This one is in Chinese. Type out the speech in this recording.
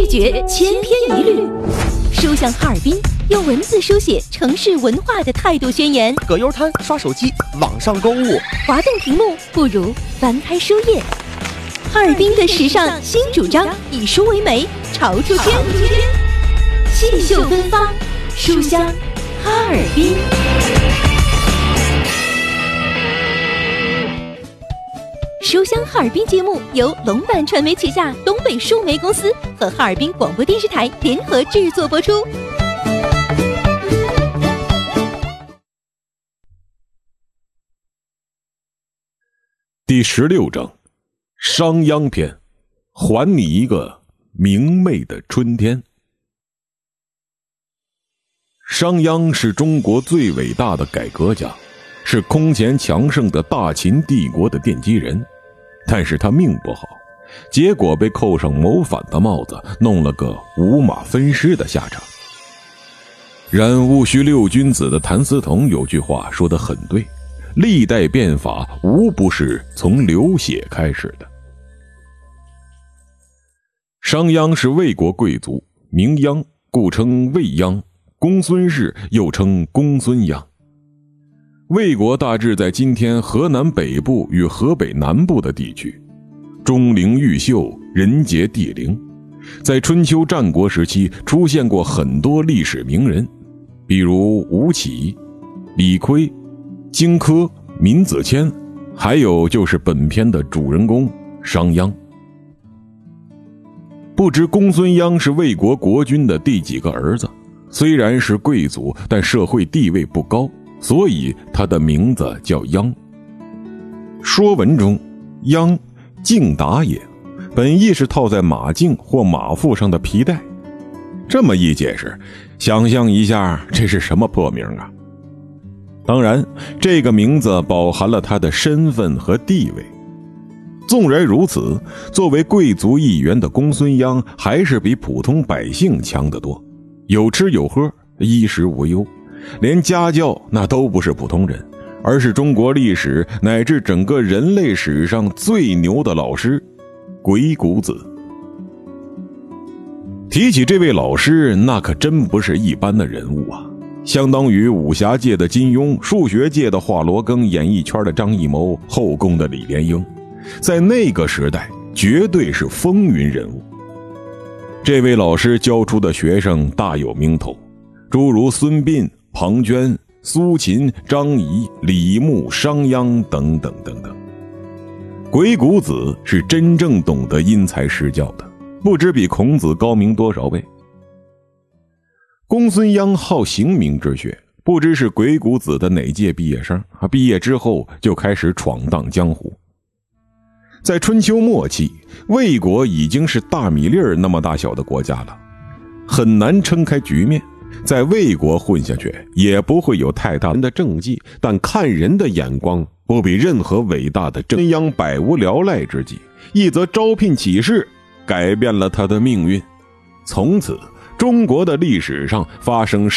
决千篇一律。书香哈尔滨，用文字书写城市文化的态度宣言。 葛优瘫、刷手机、网上购物， 滑动屏幕不如翻开书页。哈尔滨的时尚新主张，以书为媒，潮出天。气秀芬芳，书香哈尔滨。书香哈尔滨节目由龙版传媒旗下东北书媒公司和哈尔滨广播电视台联合制作播出。 第16章，商鞅篇，还你一个明媚的春天。商鞅是中国最伟大的改革家，是空前强盛的大秦帝国的奠基人，但是他命不好，结果被扣上谋反的帽子，弄了个五马分尸的下场。然戊戌六君子的谭嗣同有句话说得很对，历代变法无不是从流血开始的。商鞅是魏国贵族，名鞅，故称魏鞅，公孙氏又称公孙鞅。魏国大致在今天河南北部与河北南部的地区，钟灵毓秀，人杰地灵。在春秋战国时期出现过很多历史名人，比如吴起、李悝、荆轲、闵子骞，还有就是本片的主人公商鞅。不知公孙鞅是魏国国君的第几个儿子，虽然是贵族，但社会地位不高，所以他的名字叫鞅。说文中，鞅，竞达也，本意是套在马颈或马腹上的皮带。这么一解释，想象一下，这是什么破名啊？当然，这个名字饱含了他的身份和地位。纵然如此，作为贵族一员的公孙鞅还是比普通百姓强得多，有吃有喝，衣食无忧，连家教那都不是普通人，而是中国历史乃至整个人类史上最牛的老师——鬼谷子。提起这位老师，那可真不是一般的人物啊，相当于武侠界的金庸，数学界的华罗庚，演艺圈的张艺谋，后宫的李莲英，在那个时代绝对是风云人物。这位老师教出的学生大有名头，诸如孙膑、庞涓、苏秦、张仪、李牧、商鞅等等等等。鬼谷子是真正懂得因材施教的，不知比孔子高明多少倍。公孙鞅好刑名之学，不知是鬼谷子的哪届毕业生，毕业之后就开始闯荡江湖。在春秋末期，魏国已经是大米粒儿那么大小的国家了，很难撑开局面。在魏国混下去也不会有太大的政绩，但看人的眼光不比任何伟大的真鞅百无聊赖之际，一则招聘启事改变了他的命运。从此中国的历史上发生